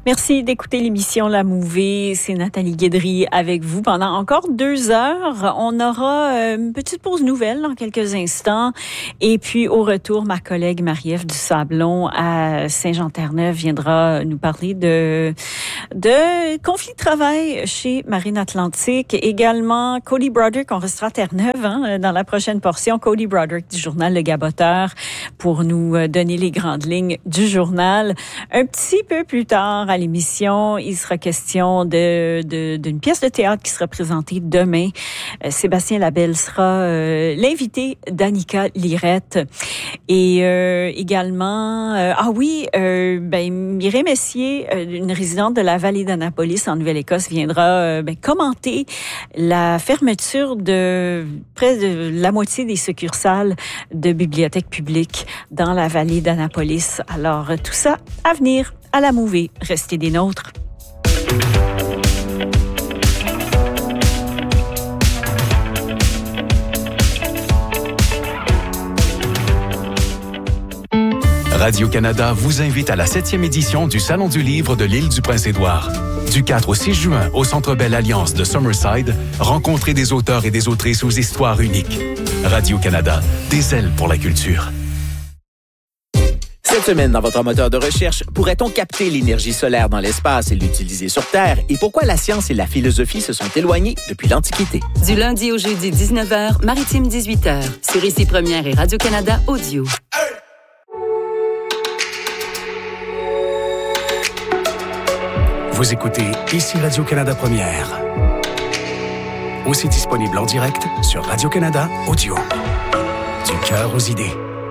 Merci d'écouter l'émission La Mouvée. C'est Nathalie Guédry avec vous pendant encore 2 heures. On aura une petite pause nouvelle dans quelques instants. Et puis, au retour, ma collègue Marie-Ève Dusablon à Saint-Jean-Terre-Neuve viendra nous parler de conflit de travail chez Marine Atlantique. Également, Cody Broderick, on restera à Terre-Neuve dans la prochaine portion. Cody Broderick du journal Le Gaboteur pour nous donner les grandes lignes du journal. Un petit peu plus tard à l'émission, il sera question d'une pièce de théâtre qui sera présentée demain. Sébastien Labelle sera l'invité d'Annika Lirette. Et également, Mireille Messier, une résidente de la vallée d'Annapolis en Nouvelle-Écosse, viendra commenter la fermeture de près de la moitié des succursales de bibliothèques publiques dans la vallée d'Annapolis. Alors, tout ça à venir à La Mouvée. Restez des nôtres. Radio-Canada vous invite à la 7e édition du Salon du livre de l'île du Prince-Édouard. Du 4 au 6 juin, au Centre Bell Alliance de Summerside, rencontrez des auteurs et des autrices aux histoires uniques. Radio-Canada, des ailes pour la culture. Cette semaine, dans votre moteur de recherche, pourrait-on capter l'énergie solaire dans l'espace et l'utiliser sur Terre? Et pourquoi la science et la philosophie se sont éloignées depuis l'Antiquité? Du lundi au jeudi, 19h, Maritime 18h, sur Ici Première et Radio-Canada Audio. Vous écoutez Ici Radio-Canada Première. Aussi disponible en direct sur Radio-Canada Audio. Du cœur aux idées.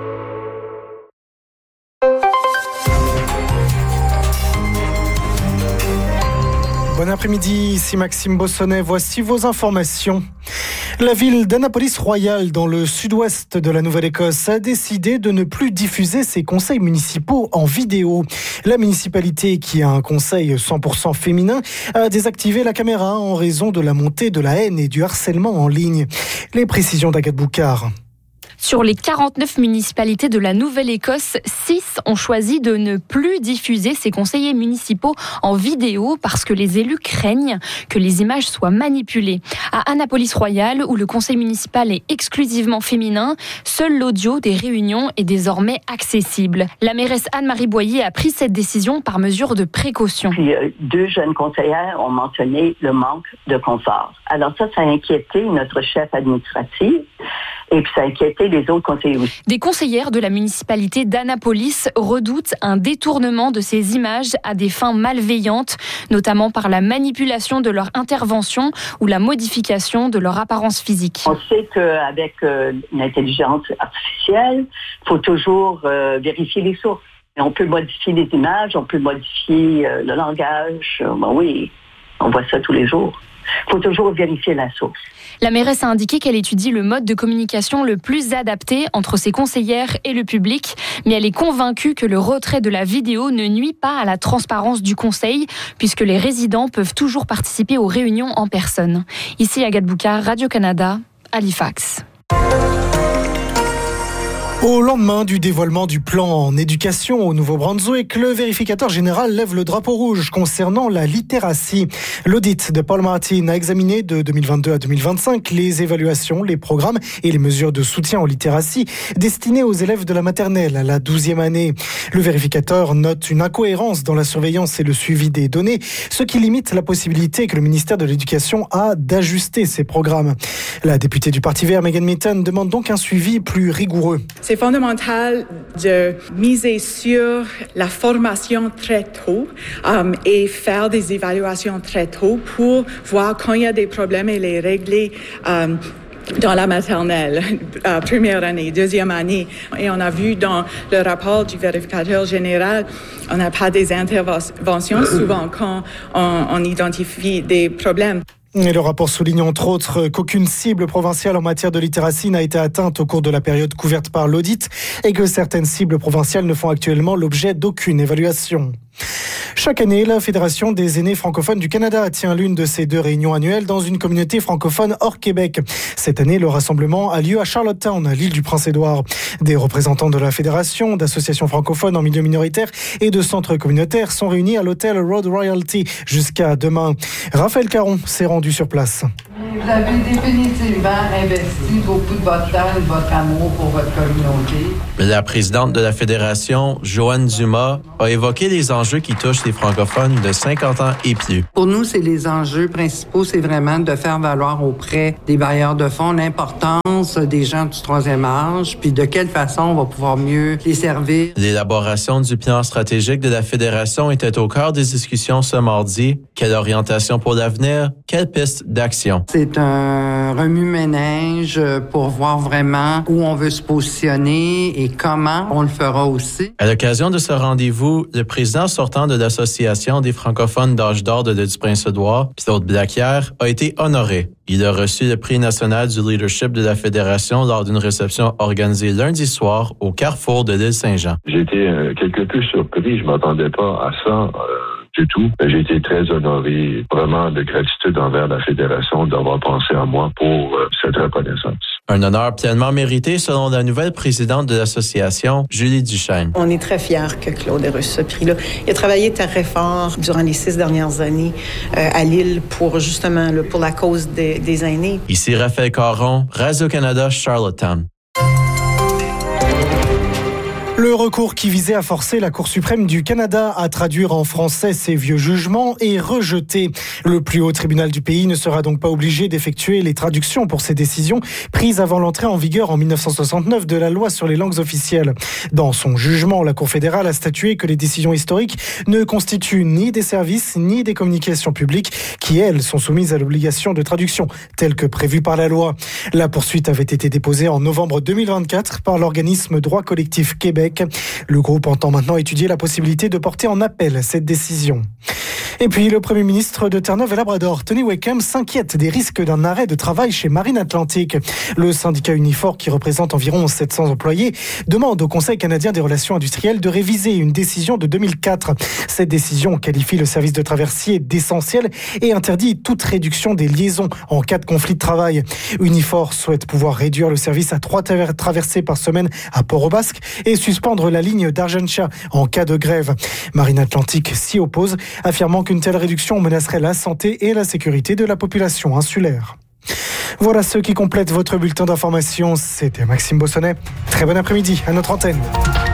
Bon après-midi, ici Maxime Bossonnet. Voici vos informations. La ville d'Annapolis-Royal, dans le sud-ouest de la Nouvelle-Écosse, a décidé de ne plus diffuser ses conseils municipaux en vidéo. La municipalité, qui a un conseil 100% féminin, a désactivé la caméra en raison de la montée de la haine et du harcèlement en ligne. Les précisions d'Agathe Boucard. Sur les 49 municipalités de la Nouvelle-Écosse, 6 ont choisi de ne plus diffuser ces conseillers municipaux en vidéo parce que les élus craignent que les images soient manipulées. À Annapolis-Royal, où le conseil municipal est exclusivement féminin, seul l'audio des réunions est désormais accessible. La mairesse Anne-Marie Boyer a pris cette décision par mesure de précaution. Puis, 2 jeunes conseillères ont mentionné le manque de confort. Alors ça a inquiété notre chef administratif. Et puis ça a inquiété les autres conseillers aussi. Des conseillères de la municipalité d'Annapolis redoutent un détournement de ces images à des fins malveillantes, notamment par la manipulation de leur intervention ou la modification de leur apparence physique. On sait qu'avec l'intelligence artificielle, il faut toujours vérifier les sources. Et on peut modifier les images, on peut modifier le langage. Oui, on voit ça tous les jours. Il faut toujours vérifier la source. La mairesse a indiqué qu'elle étudie le mode de communication le plus adapté entre ses conseillères et le public, mais elle est convaincue que le retrait de la vidéo ne nuit pas à la transparence du conseil, puisque les résidents peuvent toujours participer aux réunions en personne. Ici Agathe Boucard, Radio-Canada, Halifax. Au lendemain du dévoilement du plan en éducation au Nouveau-Brunswick, le vérificateur général lève le drapeau rouge concernant la littératie. L'audit de Paul Martin a examiné de 2022 à 2025 les évaluations, les programmes et les mesures de soutien aux littératies destinées aux élèves de la maternelle à la 12e année. Le vérificateur note une incohérence dans la surveillance et le suivi des données, ce qui limite la possibilité que le ministère de l'Éducation a d'ajuster ses programmes. La députée du Parti vert, Megan Mitton, demande donc un suivi plus rigoureux. C'est fondamental de miser sur la formation très tôt et faire des évaluations très tôt pour voir quand il y a des problèmes et les régler dans la maternelle, première année, deuxième année. Et on a vu dans le rapport du vérificateur général, on n'a pas des interventions souvent quand on identifie des problèmes. Et le rapport souligne entre autres qu'aucune cible provinciale en matière de littératie n'a été atteinte au cours de la période couverte par l'audit et que certaines cibles provinciales ne font actuellement l'objet d'aucune évaluation. Chaque année, la Fédération des aînés francophones du Canada tient l'une de ses 2 réunions annuelles dans une communauté francophone hors Québec. Cette année, le rassemblement a lieu à Charlottetown, à l'île du Prince-Édouard. Des représentants de la Fédération, d'associations francophones en milieu minoritaire et de centres communautaires sont réunis à l'hôtel Road Royalty jusqu'à demain. Raphaël Caron s'est rendu sur place. Vous avez définitivement investi beaucoup de votre temps et de votre amour pour votre communauté. La présidente de la Fédération, Joanne Dumas, a évoqué les enjeux qui touchent les francophones de 50 ans et plus. Pour nous, c'est les enjeux principaux, c'est vraiment de faire valoir auprès des bailleurs de fonds l'importance des gens du 3e âge, puis de quelle façon on va pouvoir mieux les servir. L'élaboration du plan stratégique de la Fédération était au cœur des discussions ce mardi. Quelle orientation pour l'avenir? Quelle piste d'action? C'est un remue-ménage pour voir vraiment où on veut se positionner et comment on le fera aussi. À l'occasion de ce rendez-vous, le président sortant de l'Association des francophones d'âge d'or de l'île du Prince-Édouard, Claude Blaquière, a été honoré. Il a reçu le prix national du leadership de la Fédération lors d'une réception organisée lundi soir au carrefour de l'île Saint-Jean. J'ai été quelque peu surpris, je m'attendais pas à ça. Du tout. J'ai été très honoré, vraiment de gratitude envers la Fédération d'avoir pensé à moi pour cette reconnaissance. Un honneur pleinement mérité selon la nouvelle présidente de l'association, Julie Duchesne. On est très fiers que Claude ait reçu ce prix-là. Il a travaillé très fort durant les 6 dernières années à Lille pour justement pour la cause des aînés. Ici Raphaël Caron, Radio-Canada, Charlottetown. Le recours qui visait à forcer la Cour suprême du Canada à traduire en français ses vieux jugements est rejeté. Le plus haut tribunal du pays ne sera donc pas obligé d'effectuer les traductions pour ces décisions prises avant l'entrée en vigueur en 1969 de la loi sur les langues officielles. Dans son jugement, la Cour fédérale a statué que les décisions historiques ne constituent ni des services ni des communications publiques qui, elles, sont soumises à l'obligation de traduction, telle que prévue par la loi. La poursuite avait été déposée en novembre 2024 par l'organisme Droit collectif Québec. Le groupe entend maintenant étudier la possibilité de porter en appel cette décision. Et puis, le Premier ministre de Terre-Neuve-et-Labrador, Tony Wakeham, s'inquiète des risques d'un arrêt de travail chez Marine Atlantique. Le syndicat Unifor, qui représente environ 700 employés, demande au Conseil canadien des relations industrielles de réviser une décision de 2004. Cette décision qualifie le service de traversier d'essentiel et interdit toute réduction des liaisons en cas de conflit de travail. Unifor souhaite pouvoir réduire le service à 3 traversées par semaine à Port-au-Basque et suspendre la ligne d'Argentia en cas de grève. Marine Atlantique s'y oppose, affirmant qu'une telle réduction menacerait la santé et la sécurité de la population insulaire. Voilà ce qui complète votre bulletin d'information. C'était Maxime Bossonnet. Très bon après-midi à notre antenne.